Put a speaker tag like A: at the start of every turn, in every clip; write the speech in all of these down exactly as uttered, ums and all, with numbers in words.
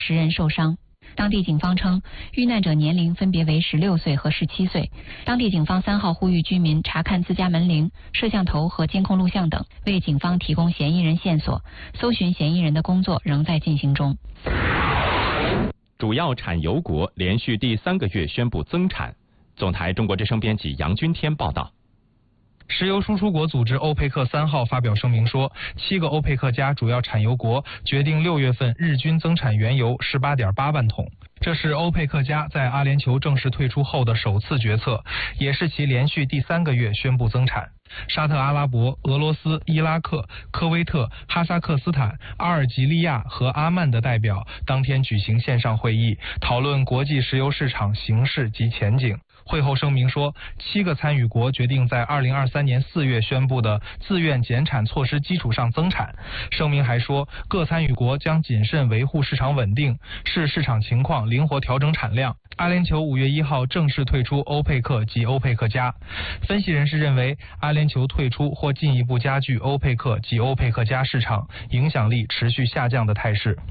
A: 十人受伤。当地警方称，遇难者年龄分别为十六岁和十七岁。当地警方三号呼吁居民查看自家门铃、摄像头和监控录像等，为警方提供嫌疑人线索。搜寻嫌疑人的工作仍在进行中。
B: 主要产油国连续第三个月宣布增产。总台中国之声编辑杨军天报道。
C: 石油输出国组织欧佩克三号发表声明说，七个欧佩克加主要产油国决定六月份日均增产原油十八点八万桶。这是欧佩克加在阿联酋正式退出后的首次决策，也是其连续第三个月宣布增产。沙特阿拉伯、俄罗斯、伊拉克、科威特、哈萨克斯坦、阿尔及利亚和阿曼的代表当天举行线上会议，讨论国际石油市场形势及前景。会后声明说，七个参与国决定在二零二三年四月宣布的自愿减产措施基础上增产。声明还说，各参与国将谨慎维护市场稳定，视市场情况灵活调整产量。阿联酋五月一号正式退出欧佩克及欧佩克加。分析人士认为，阿联酋退出或进一步加剧欧佩克及欧佩克加市场影响力持续下降的态势。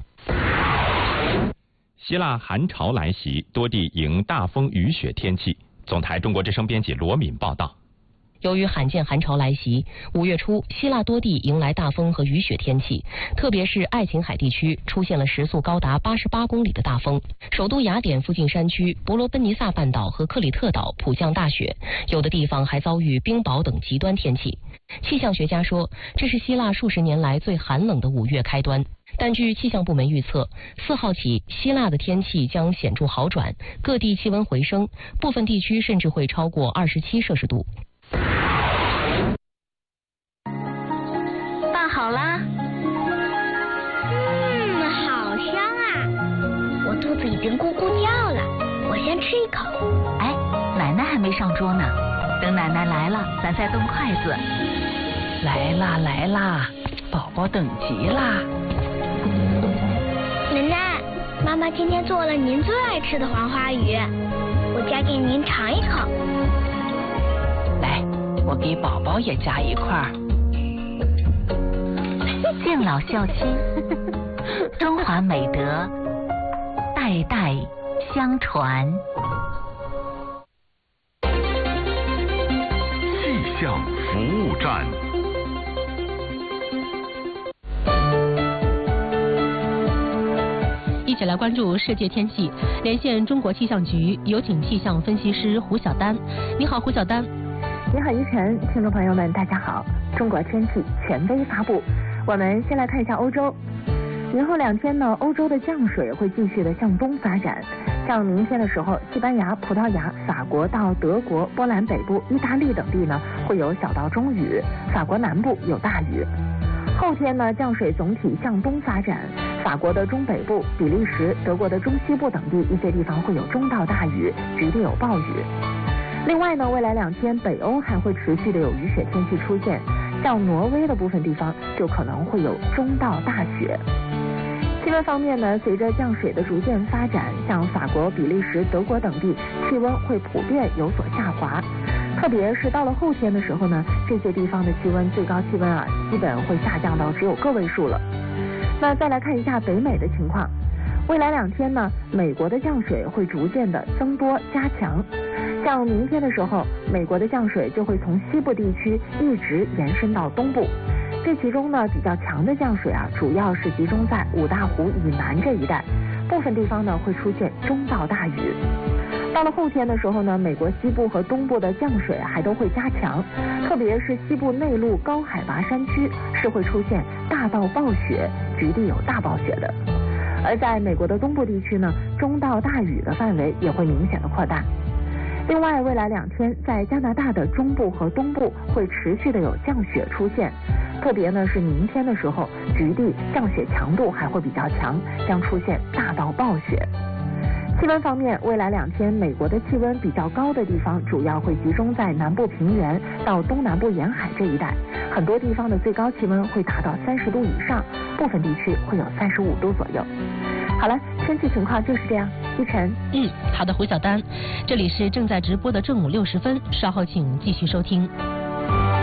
B: 希腊寒潮来袭，多地迎大风雨雪天气。总台中国之声编辑罗敏报道。
D: 由于罕见寒潮来袭，五月初希腊多地迎来大风和雨雪天气，特别是爱琴海地区出现了时速高达八十八公里的大风。首都雅典附近山区、伯罗奔尼撒半岛和克里特岛普降大雪，有的地方还遭遇冰雹等极端天气。气象学家说，这是希腊数十年来最寒冷的五月开端。但据气象部门预测，四号起希腊的天气将显著好转，各地气温回升，部分地区甚至会超过二十七摄氏度。
E: 拌好啦。嗯，好香啊！我肚子已经咕咕叫了，我先吃一口。
F: 哎，奶奶还没上桌呢，等奶奶来了，咱再动筷子。
G: 来啦来啦，宝宝等急啦。
E: 奶奶，妈妈今天做了您最爱吃的黄花鱼，我夹给您尝一口。
G: 来，我给宝宝也夹一块。
F: 敬老孝亲，中华美德代代相传。
H: 气象服务站。
I: 一起来关注世界天气，连线中国气象局，有请气象分析师胡晓丹。你好，胡晓丹。
J: 你好，依晨，听众朋友们，大家好。中国天气权威发布，我们先来看一下欧洲。明后两天呢，欧洲的降水会继续的向东发展。像明天的时候，西班牙、葡萄牙、法国到德国、波兰北部、意大利等地呢会有小到中雨，法国南部有大雨。后天呢，降水总体向东发展，法国的中北部、比利时、德国的中西部等地一些地方会有中到大雨，局地有暴雨。另外呢，未来两天北欧还会持续的有雨雪天气出现，像挪威的部分地方就可能会有中到大雪。气温方面呢，随着降水的逐渐发展，像法国、比利时、德国等地气温会普遍有所下滑。特别是到了后天的时候呢，这些地方的气温最高气温啊，基本会下降到只有个位数了。那再来看一下北美的情况，未来两天呢，美国的降水会逐渐的增多加强。像明天的时候，美国的降水就会从西部地区一直延伸到东部。这其中呢，比较强的降水啊，主要是集中在五大湖以南这一带，部分地方呢会出现中到大雨。到了后天的时候呢，美国西部和东部的降水还都会加强，特别是西部内陆高海拔山区是会出现大到暴雪，局地有大暴雪的。而在美国的东部地区呢，中到大雨的范围也会明显的扩大。另外，未来两天在加拿大的中部和东部会持续的有降雪出现，特别呢是明天的时候，局地降雪强度还会比较强，将出现大到暴雪。气温方面，未来两天美国的气温比较高的地方主要会集中在南部平原到东南部沿海这一带，很多地方的最高气温会达到三十度以上，部分地区会有三十五度左右。好了，天气情况就是这样。依晨，
I: 嗯，好的，胡晓丹，这里是正在直播的正午六十分，稍后请继续收听。